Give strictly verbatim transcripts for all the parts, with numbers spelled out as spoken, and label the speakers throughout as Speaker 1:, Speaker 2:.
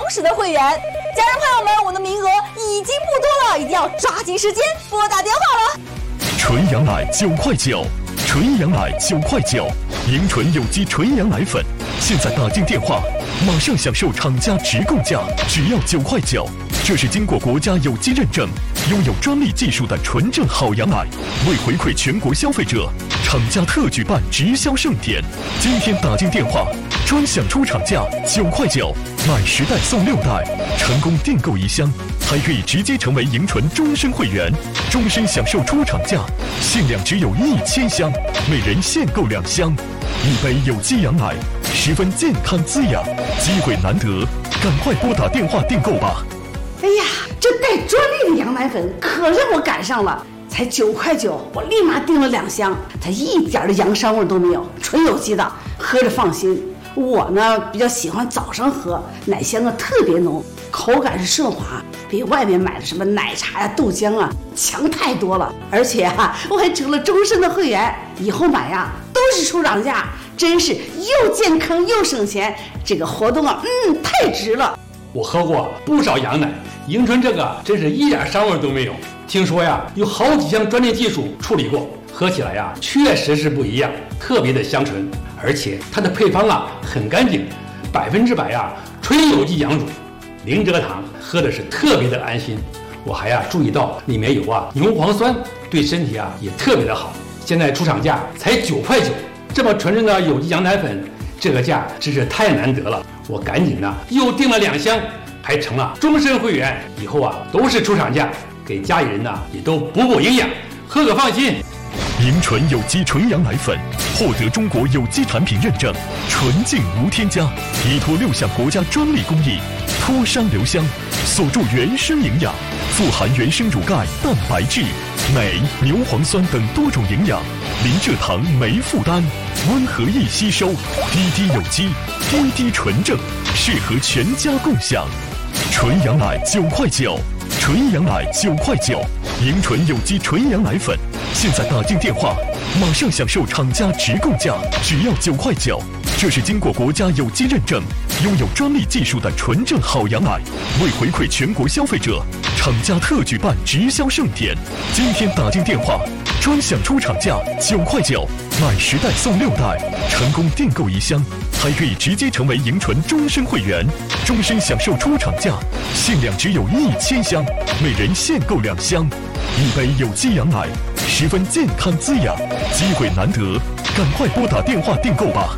Speaker 1: 实的会员。家人朋友们，我的名额已经不多了，一定要抓紧时间拨打电话了。
Speaker 2: 纯羊奶九块九，纯羊奶九块九，迎纯有机纯羊奶粉，现在打进电话，马上享受厂家直供价，只要九块九。这是经过国家有机认证、拥有专利技术的纯正好羊奶。为回馈全国消费者，厂家特举办直销盛典，今天打进电话，专享出厂价九块九，买十袋送六袋，成功订购一箱，还可以直接成为迎纯终身会员，终身享受出厂价，限量只有一千箱，每人限购两箱，一杯有机羊奶，十分健康滋养，机会难得，赶快拨打电话订购吧。
Speaker 3: 哎呀，这带专利的羊奶粉可让我赶上了，才九块九，我立马订了两箱，它一点的洋膻味都没有，纯有机的，喝着放心。我呢比较喜欢早上喝，奶香啊特别浓，口感是顺滑，比外面买的什么奶茶呀、豆浆啊强太多了。而且啊，我还成了终身的会员，以后买呀都是出厂价，真是又健康又省钱。这个活动啊，嗯，太值了。
Speaker 4: 我喝过不少羊奶，迎纯这个真是一点膻味都没有。听说呀，有好几项专利技术处理过，喝起来呀确实是不一样，特别的香醇。而且它的配方啊很干净，百分之百呀纯有机羊乳，零蔗糖，喝的是特别的安心。我还呀注意到里面有啊牛磺酸，对身体啊也特别的好。现在出厂价才九块九，这么纯正的有机羊奶粉，这个价真是太难得了。我赶紧呢又订了两箱，还成了终身会员，以后啊都是出厂价，给家里人呢也都补补营养，喝个放心。
Speaker 2: 迎纯有机纯羊奶粉获得中国有机产品认证，纯净无添加，依托六项国家专利工艺，脱熵留香，锁住原生营养，富含原生乳钙、蛋白质、镁、牛磺酸等多种营养，零蔗糖、没负担，温和易吸收，滴滴有机，滴滴纯正，适合全家共享。纯羊奶九块九，纯羊奶九块九，迎纯有机纯羊奶粉，现在打进电话，马上享受厂家直供价，只要九块九。这是经过国家有机认证、拥有专利技术的纯正好羊奶。为回馈全国消费者，厂家特举办直销盛典，今天打进电话，专享出厂价九块九，买十袋送六袋，成功订购一箱，还可以直接成为迎纯终身会员，终身享受出厂价，限量只有一千箱，每人限购两箱，一杯有机羊奶，十分健康滋养，机会难得，赶快拨打电话订购吧。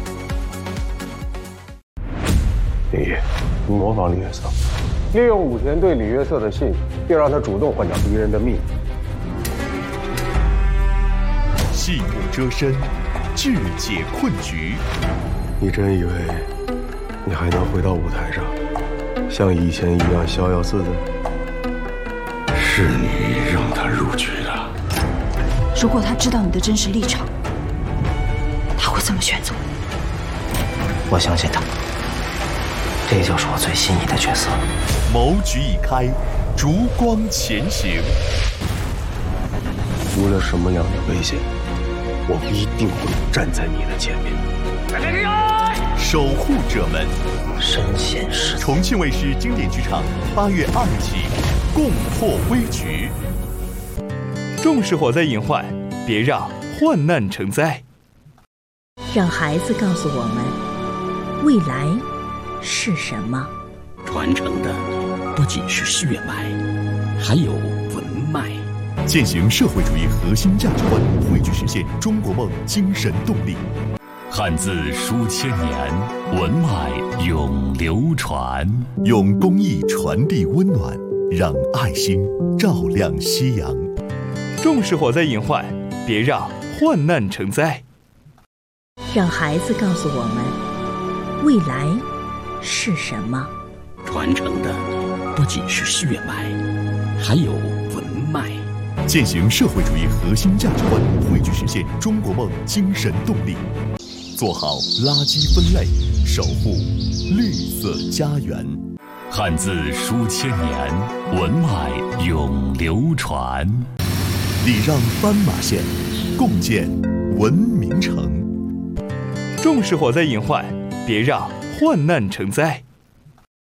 Speaker 5: 林你模仿李约瑟，利用武田对李约瑟的信，并让他主动换掉敌人的命。
Speaker 2: 细目遮身，智解困局。
Speaker 5: 你真以为你还能回到舞台上，像以前一样逍遥自在？
Speaker 6: 是你让他入局的。
Speaker 7: 如果他知道你的真实立场，他会怎么选择？
Speaker 8: 我相信他，这就是我最心仪的角色。
Speaker 2: 谋局已开，烛光前行。
Speaker 5: 无论什么样的危险，我一定会站在你的前面。
Speaker 2: 守护者们，
Speaker 8: 身先士卒。
Speaker 2: 重庆卫视经典剧场八月二日起，共破危局。
Speaker 9: 重视火灾隐患，别让患难成灾。
Speaker 10: 让孩子告诉我们，未来是什么？
Speaker 6: 传承的不仅是血脉，还有文脉。
Speaker 2: 践行社会主义核心价值观，汇聚实现中国梦精神动力。
Speaker 11: 汉字书千年，文脉永流传。
Speaker 2: 用公益传递温暖，让爱心照亮夕阳。
Speaker 9: 重视火灾隐患，别让患难成灾。
Speaker 10: 让孩子告诉我们，未来是什么？
Speaker 6: 传承的不仅是血脉，还有文脉。
Speaker 2: 践行社会主义核心价值观，汇聚实现中国梦精神动力。做好垃圾分类，守护绿色家园。
Speaker 11: 汉字书千年，文脉永流传。
Speaker 2: 礼让斑马线，共建文明城。
Speaker 9: 重视火灾隐患，别让患难成灾。